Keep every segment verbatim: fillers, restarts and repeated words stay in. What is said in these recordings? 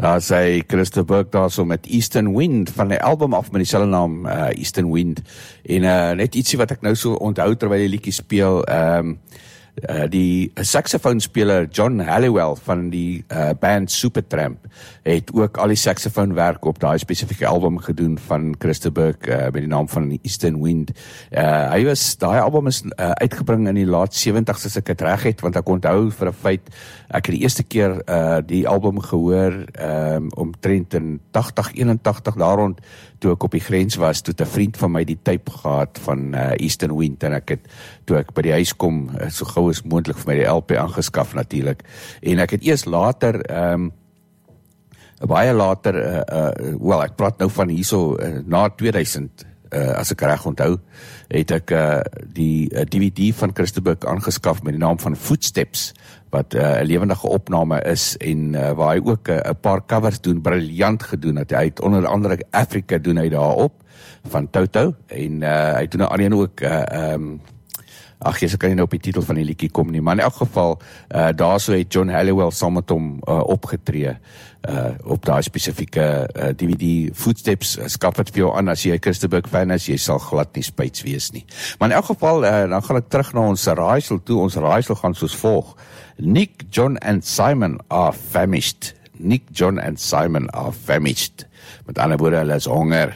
Daar sy Christa Burke daar so met Eastern Wind, van die album af met dieselfde naam, uh, Eastern Wind, en uh, net ietsie wat ek nou so onthou terwyl die liedjie speel, um, uh, die saxofoonspeler John Halliwell van die uh, band Supertramp, het ook al die saxofoonwerk op daai spesifieke album gedoen van Christa Burke, uh, met die naam van Eastern Wind. Uh, hy was, daai album is uh, uitgebring in die laat sewentig's as ek het reg het, want ek onthou vir 'n feit, ek het die eerste keer uh, die album gehoor um, omtrent in tagtig, eenentagtig, daar rond, toe ek op die grens was, toe het 'n vriend van my die tape gehad van uh, Eastern Wind, en ek het, toe ek by die huis kom, uh, so gou as moontlik vir my die L P aangeskaf natuurlik, en ek het eers later, um, baie later, uh, uh, wel, ek praat nou van hierso, uh, na tweeduisend, uh, as ek reg onthou, het ek uh, die uh, D V D van Christa Burke aangeskaf met die naam van Footsteps, wat 'n uh, lewendige opname is, en uh, waar hy ook 'n uh, paar covers doen, briljant gedoen het. Hy het onder andere Africa doen hy daarop, van Toto, en uh, hy doen nou alleen ook, uh, um, ag jy, so kan jy nou op die titel van die liedjie kom nie, maar in elk geval, uh, daar so het John Halliwell saam met hom uh, opgetree, uh, op daai spesifieke uh, D V D Footsteps, uh, skaf het vir jou aan, as jy 'n Christa Burke fan is, jy sal glad nie spyts wees nie. Maar in elk geval, uh, dan gaan ek terug na ons raaisel toe, ons raaisel gaan soos volg. Nick, John and Simon are famished. Nick, John and Simon are famished. Met ander woorde, hulle is honger.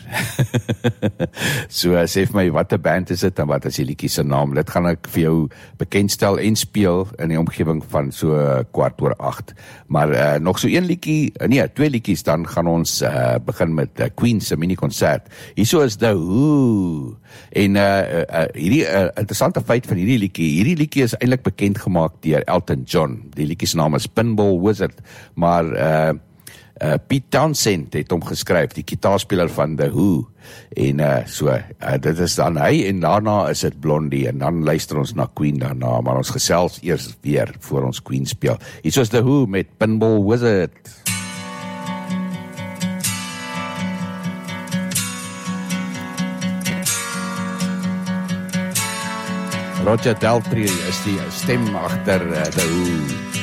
So, sê vir my, wat 'n band is dit, en wat is die liedjie se naam? Dit gaan ek vir jou bekendstel en speel in die omgewing van so kwart oor agt. Maar uh, nog so een liedjie, nee, twee liedjies, dan gaan ons uh, begin met uh, Queen se mini-konsert. Hierso is The Who. En uh, uh, hierdie uh, interessante feit van hierdie liedjie, hierdie liedjie is eintlik bekend gemaak deur Elton John. Die liedjie se naam is Pinball Wizard, maar uh, Uh, Pete Townsend het hom geskryf, die gitaarspeler van The Who, en uh, so, uh, dit is dan hy, en daarna is dit Blondie, en dan luister ons na Queen daarna, maar ons gesels eers weer voor ons Queen speel. Hier is The Who met Pinball Wizard. Roger Daltrey is die stem agter uh, The Who.